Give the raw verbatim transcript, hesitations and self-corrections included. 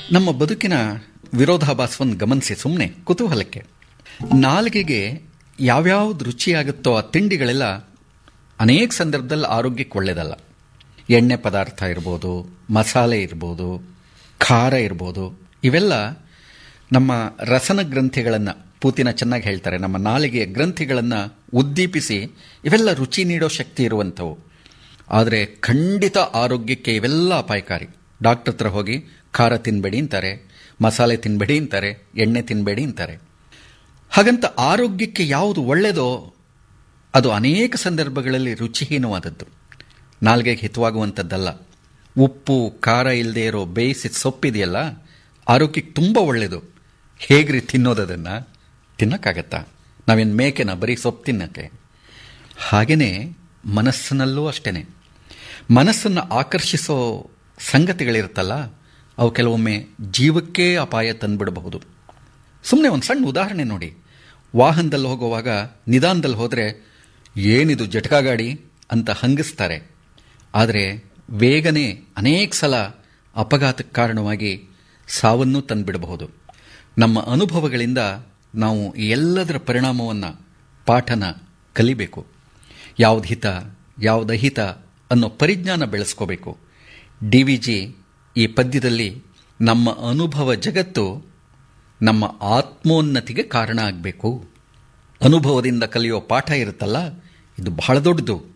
ನಮ್ಮ ಬದುಕಿನ ವಿರೋಧಾಭಾಸವನ್ನು ಗಮನಿಸಿ ಸುಮ್ಮನೆ ಕುತೂಹಲಕ್ಕೆ, ನಾಲಿಗೆಗೆ ಯಾವ್ಯಾವ್ದು ರುಚಿಯಾಗುತ್ತೋ ಆ ತಿಂಡಿಗಳೆಲ್ಲ ಅನೇಕ ಸಂದರ್ಭದಲ್ಲಿ ಆರೋಗ್ಯಕ್ಕೆ ಒಳ್ಳೆಯದಲ್ಲ. ಎಣ್ಣೆ ಪದಾರ್ಥ ಇರ್ಬೋದು, ಮಸಾಲೆ ಇರ್ಬೋದು, ಖಾರ ಇರ್ಬೋದು, ಇವೆಲ್ಲ ನಮ್ಮ ರಸನ ಗ್ರಂಥಿಗಳನ್ನು, ಪೂತಿನ ಚೆನ್ನಾಗಿ ಹೇಳ್ತಾರೆ, ನಮ್ಮ ನಾಲಿಗೆಯ ಗ್ರಂಥಿಗಳನ್ನು ಉದ್ದೀಪಿಸಿ ಇವೆಲ್ಲ ರುಚಿ ನೀಡೋ ಶಕ್ತಿ ಇರುವಂಥವು. ಆದರೆ ಖಂಡಿತ ಆರೋಗ್ಯಕ್ಕೆ ಇವೆಲ್ಲ ಅಪಾಯಕಾರಿ. ಡಾಕ್ಟರ್ ಹತ್ರ ಹೋಗಿ ಖಾರ ತಿನ್ನಬೇಡಿ ಅಂತಾರೆ, ಮಸಾಲೆ ತಿನ್ನಬೇಡಿ ಅಂತಾರೆ, ಎಣ್ಣೆ ತಿನ್ನಬೇಡಿ ಅಂತಾರೆ. ಹಾಗಂತ ಆರೋಗ್ಯಕ್ಕೆ ಯಾವುದು ಒಳ್ಳೆಯದೋ ಅದು ಅನೇಕ ಸಂದರ್ಭಗಳಲ್ಲಿ ರುಚಿಹೀನವಾದದ್ದು, ನಾಲ್ಗೆಗೆ ಹಿತವಾಗುವಂಥದ್ದಲ್ಲ. ಉಪ್ಪು ಖಾರ ಇಲ್ಲದೆ ಇರೋ ಬೇಯಿಸಿದ ಸೊಪ್ಪಿದೆಯಲ್ಲ, ಆರೋಗ್ಯಕ್ಕೆ ತುಂಬ ಒಳ್ಳೆಯದು. ಹೇಗ್ರಿ ತಿನ್ನೋದನ್ನು? ತಿನ್ನೋಕ್ಕಾಗತ್ತಾ? ನಾವೇನು ಮೇಕೆನ ಬರೀ ಸೊಪ್ಪು ತಿನ್ನೋಕ್ಕೆ? ಹಾಗೆಯೇ ಮನಸ್ಸಿನಲ್ಲೂ ಅಷ್ಟೇ. ಮನಸ್ಸನ್ನು ಆಕರ್ಷಿಸೋ ಸಂಗತಿಗಳಿರುತ್ತಲ್ಲ, ಅವು ಕೆಲವೊಮ್ಮೆ ಜೀವಕ್ಕೇ ಅಪಾಯ ತಂದುಬಿಡಬಹುದು. ಸುಮ್ಮನೆ ಒಂದು ಸಣ್ಣ ಉದಾಹರಣೆ ನೋಡಿ. ವಾಹನದಲ್ಲಿ ಹೋಗುವಾಗ ನಿಧಾನದಲ್ಲಿ ಹೋದರೆ ಏನಿದು ಜಟಕಾ ಗಾಡಿ ಅಂತ ಹಂಗಿಸ್ತಾರೆ. ಆದರೆ ವೇಗನೆ ಅನೇಕ ಸಲ ಅಪಘಾತಕ್ಕೆ ಕಾರಣವಾಗಿ ಸಾವನ್ನೂ ತಂದುಬಿಡಬಹುದು. ನಮ್ಮ ಅನುಭವಗಳಿಂದ ನಾವು ಎಲ್ಲದರ ಪರಿಣಾಮವನ್ನು, ಪಾಠನ ಕಲಿಬೇಕು. ಯಾವ್ದು ಹಿತ ಯಾವ್ದು ಅಹಿತ ಅನ್ನೋ ಪರಿಜ್ಞಾನ ಬೆಳೆಸ್ಕೋಬೇಕು. ಡಿ ವಿ ಜಿ ಈ ಪದ್ಯದಲ್ಲಿ ನಮ್ಮ ಅನುಭವ ಜಗತ್ತು ನಮ್ಮ ಆತ್ಮೋನ್ನತಿಗೆ ಕಾರಣ ಆಗಬೇಕು. ಅನುಭವದಿಂದ ಕಲಿಯೋ ಪಾಠ ಇರುತ್ತಲ್ಲ, ಇದು ಬಹಳ ದೊಡ್ಡದು.